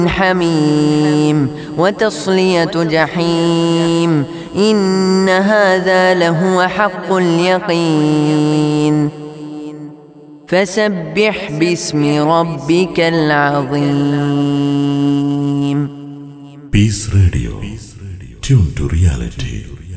حميم وتصلية جحيم إن هذا لهو حق اليقين فسبح باسم ربك العظيم. Peace Radio. Tune to reality.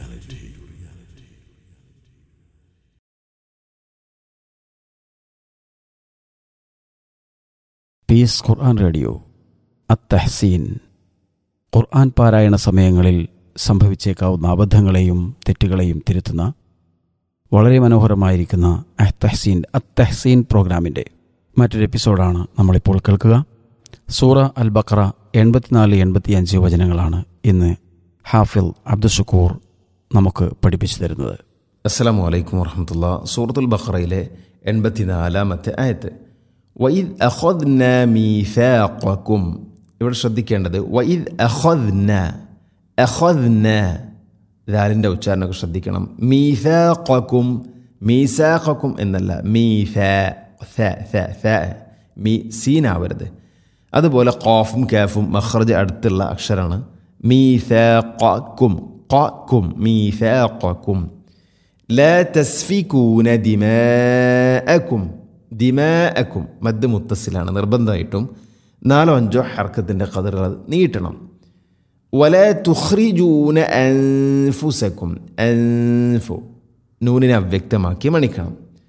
Piece Quran radio അത്തഹ്സീൻ. ഖുർആൻ പാരായണ സമയങ്ങളിൽ സംഭവിച്ചേക്കാവുന്ന അബദ്ധങ്ങളെയും തെറ്റുകളെയും തിരുത്തുന്ന വളരെ മനോഹരമായിരിക്കുന്ന അത്തഹ്സീൻ പ്രോഗ്രാമിൻ്റെ മറ്റൊരു എപ്പിസോഡാണ് നമ്മളിപ്പോൾ കേൾക്കുക. സൂറ അൽ ബഖറ 84-85 വചനങ്ങളാണ് ഇന്ന് ഹാഫിൽ അബ്ദുഷക്കൂർ നമുക്ക് പഠിപ്പിച്ചു തരുന്നത്. അസ്സലാമു അലൈക്കും വറഹ്മത്തുള്ളാഹി. സൂറത്തുൽ ബഖറയിലെ 84-ാമത്തെ ആയത്ത്, വഇദ് അഖദ്നാ മീസാഖക്കും. ഇവിടെ ശ്രദ്ധിക്കേണ്ടത് വഇദ് അഖദ്നാ ദാലിൻ്റെ ഉച്ചാരണമൊക്കെ ശ്രദ്ധിക്കണം. മീസാഖക്കും എന്നല്ല, സീനാവരുത്. അതുപോലെ ഖാഫും കാഫും മഖ്റജ് അടുത്തുള്ള അക്ഷരമാണ്. മീസാഖക്കും ലാ തസ്ഫികൂന ദിമാഅക്കും മദ് മുത്തസിലാണ്. നിർബന്ധമായിട്ടും 4-5 ഹർക്കത്തിൻ്റെ ഖദറുകൾ നീട്ടണം. വലാ തുഖ്രിജൂന അൻഫുസക്കും, നൂനിനെ അവ്യക്തമാക്കി മണിക്കണം.